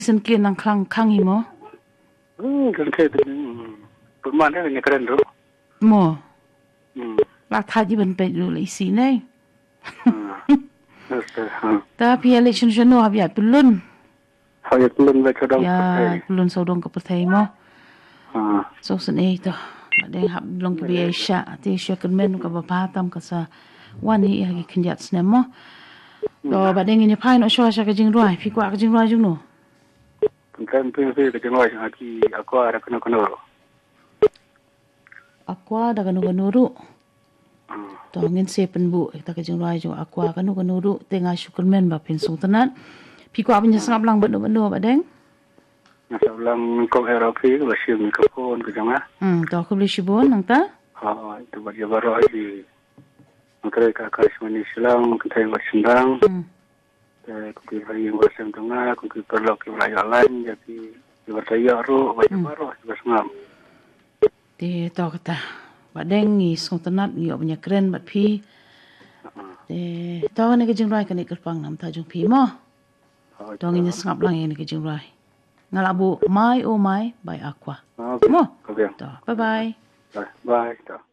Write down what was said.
Sengkian nang klang imo. Kan kayak itu. Permana hanya keren tu. Mo. Lak thaji ban pe lu le si nei. Tapi election jono habia pelun. Saya pelun baca dong. Ya, pelun saudong ke pertai mo. So sen to. Badeng hab long ke biaya sya. Ti sya men ka bapatam ka sa wani hagi kenjat snemo. To badeng ini pai no sya ka jing ruai, pi kwa ka jing ruai jung no. Kan pilih ke jengoi aku ada kena Aqua da kanu kanuru. To ngin se penbu ta ka jing ruai jung aqua kanu kanuru tenga syukurmen ba pensung tenan. Pi kwa punya sangap lang bendo badeng. Nasa ulang kong aeropi ke basi mikrofon ke jangan. To aku beli shibon nang ta. Itu baca baru aja. Mereka akan semani silang kita yang bersendang. Kuki hari yang bersem tengah, kuki perlu ke wilayah lain, jadi bertanya ru, baca baru bersengam. Di to kata, badeng ni sung tenat ni punya keren bat pi. Di to ni ke jingrai kan ikerpang nam ta jung pi mo. To ni sengap lang ni ke jingrai. Ngalabu mai oh mai by aqua. Mo. To bye bye. Bye.